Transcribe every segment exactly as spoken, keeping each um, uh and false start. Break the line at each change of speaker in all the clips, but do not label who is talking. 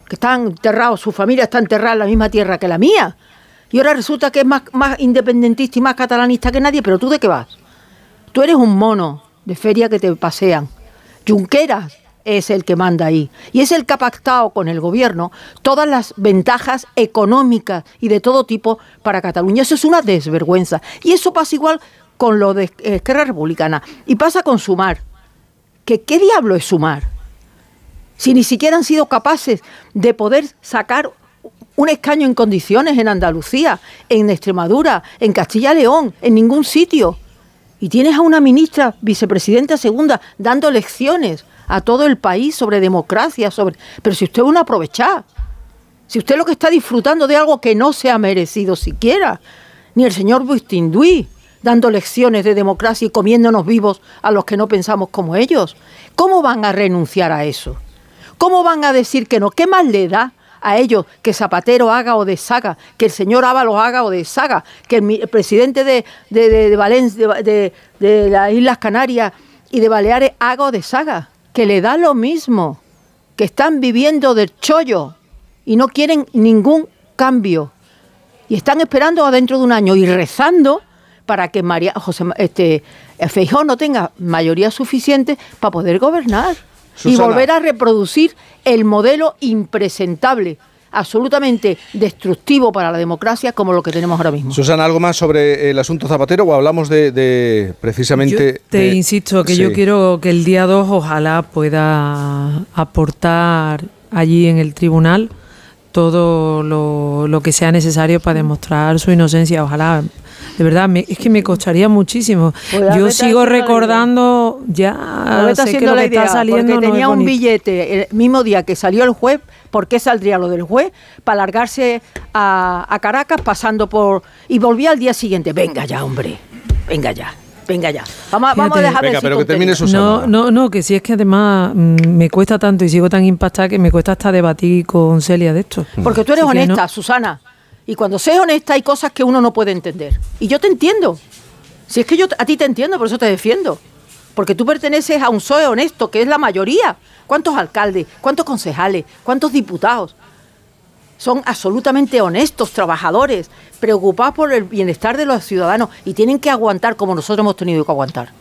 que están enterrados, su familia está enterrada en la misma tierra que la mía. Y ahora resulta que es más, más independentista y más catalanista que nadie, pero ¿tú de qué vas? Tú eres un mono de feria que te pasean. Junqueras es el que manda ahí. Y es el que ha pactado con el gobierno todas las ventajas económicas y de todo tipo para Cataluña. Eso es una desvergüenza. Y eso pasa igual con lo de Esquerra Republicana. Y pasa con Sumar. ¿Que qué diablo es Sumar? Si ni siquiera han sido capaces de poder sacar un escaño en condiciones en Andalucía, en Extremadura, en Castilla y León, en ningún sitio. Y tienes a una ministra, vicepresidenta segunda, dando lecciones a todo el país sobre democracia, sobre... Pero si usted es un aprovechado, si usted lo que está disfrutando de algo que no se ha merecido siquiera, ni el señor Bustinduy dando lecciones de democracia y comiéndonos vivos a los que no pensamos como ellos, ¿cómo van a renunciar a eso? ¿Cómo van a decir que no? ¿Qué más le da a ellos que Zapatero haga o deshaga, que el señor Ábalos haga o deshaga, que el, el presidente de, de, de, de Valencia, de, de, de las Islas Canarias y de Baleares haga o deshaga? Que le da lo mismo, que están viviendo del chollo y no quieren ningún cambio. Y están esperando a dentro de un año y rezando para que María José este, Feijóo no tenga mayoría suficiente para poder gobernar. Susana. Y volver a reproducir el modelo impresentable, absolutamente destructivo para la democracia como lo que tenemos ahora mismo.
Susana, ¿algo más sobre el asunto Zapatero o hablamos de, de precisamente...
Yo te
de,
insisto que sí. Yo quiero que el día dos ojalá pueda aportar allí en el tribunal todo lo, lo que sea necesario para demostrar su inocencia, ojalá. De verdad, me, es que me costaría muchísimo. Pues yo sigo recordando, ya sé que lo que está saliendo
porque
no
tenía
es
un billete el mismo día que salió el juez. ¿Por qué saldría lo del juez? Para largarse a, a Caracas pasando por... Y volvía al día siguiente. Venga ya, hombre, venga ya. Venga ya, vamos, vamos a dejar de
Venga, pero que termine Susana.
No, no, no, que si es que además mmm, me cuesta tanto y sigo tan impactada que me cuesta hasta debatir con Celia de esto.
Porque tú eres
Así
honesta,
no.
Susana. Y cuando seas honesta hay cosas que uno no puede entender. Y yo te entiendo. Si es que yo a ti te entiendo, por eso te defiendo. Porque tú perteneces a un P S O E honesto, que es la mayoría. ¿Cuántos alcaldes? ¿Cuántos concejales? ¿Cuántos diputados? Son absolutamente honestos, trabajadores, preocupados por el bienestar de los ciudadanos y tienen que aguantar como nosotros hemos tenido que aguantar.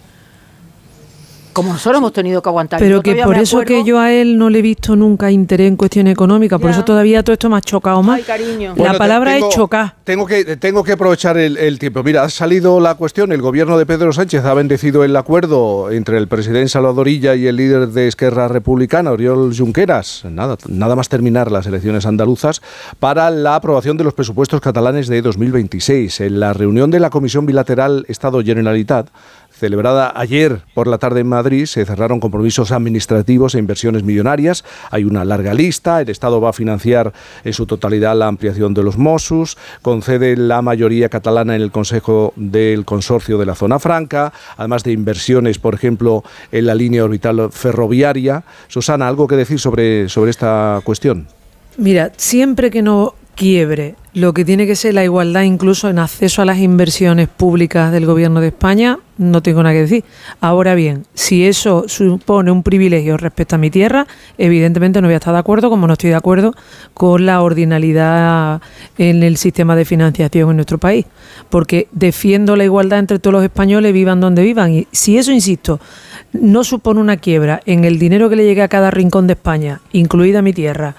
Como nosotros hemos tenido que aguantar.
Pero que por eso que yo a él no le he visto nunca interés en cuestiones económicas, por eso todavía todo esto me ha chocado más.
Ay, cariño.
La
bueno,
palabra
tengo,
es chocar.
Tengo que, tengo que aprovechar el, el tiempo. Mira, ha salido la cuestión, el gobierno de Pedro Sánchez ha bendecido el acuerdo entre el presidente Salvador Illa y el líder de Esquerra Republicana, Oriol Junqueras, nada, nada más terminar las elecciones andaluzas, para la aprobación de los presupuestos catalanes de dos mil veintiséis. En la reunión de la Comisión Bilateral Estado-Generalitat, celebrada ayer por la tarde en Madrid, se cerraron compromisos administrativos e inversiones millonarias. Hay una larga lista. El Estado va a financiar en su totalidad la ampliación de los Mossos, concede la mayoría catalana en el Consejo del Consorcio de la Zona Franca, además de inversiones, por ejemplo, en la línea orbital ferroviaria. Susana, ¿algo que decir sobre, sobre esta cuestión?
Mira, siempre que no quiebre lo que tiene que ser la igualdad incluso en acceso a las inversiones públicas del Gobierno de España, no tengo nada que decir. Ahora bien, si eso supone un privilegio respecto a mi tierra, evidentemente no voy a estar de acuerdo, como no estoy de acuerdo con la ordinalidad en el sistema de financiación en nuestro país, porque defiendo la igualdad entre todos los españoles, vivan donde vivan, y si eso, insisto, no supone una quiebra en el dinero que le llegue a cada rincón de España, incluida mi tierra,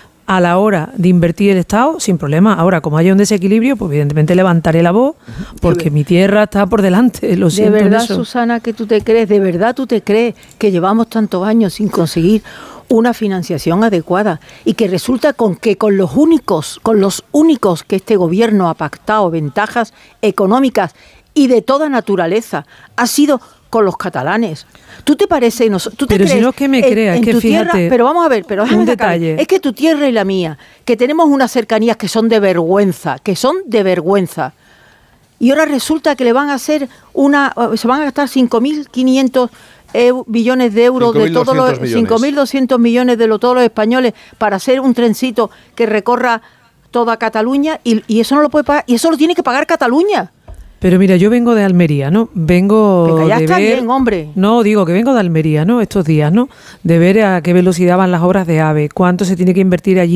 a la hora de invertir el Estado, sin problema. Ahora, como haya un desequilibrio, pues evidentemente levantaré la voz, porque mi tierra está por delante. Lo siento.
De verdad, Susana, que tú te crees, de verdad tú te crees que llevamos tantos años sin conseguir una financiación adecuada y que resulta con que con los únicos, con los únicos que este gobierno ha pactado ventajas económicas y de toda naturaleza ha sido con los catalanes. ¿Tú te parece? No, ¿tú te
pero
crees,
si no es que me crea, es que fíjate.
Tierra, pero vamos a ver, pero
un detalle.
Es que tu tierra y la mía, que tenemos unas cercanías que son de vergüenza, que son de vergüenza. Y ahora resulta que le van a hacer una, se van a gastar cinco mil quinientos billones de euros de todos los cinco mil doscientos millones de lo, todos los españoles para hacer un trencito que recorra toda Cataluña y, y eso no lo puede pagar, y eso lo tiene que pagar Cataluña.
Pero mira, yo vengo de Almería, ¿no? Vengo
Venga, ya
de
está
ver,
bien, hombre.
No, digo que vengo de Almería, ¿no? Estos días, ¿no? De ver a qué velocidad van las obras de AVE, cuánto se tiene que invertir allí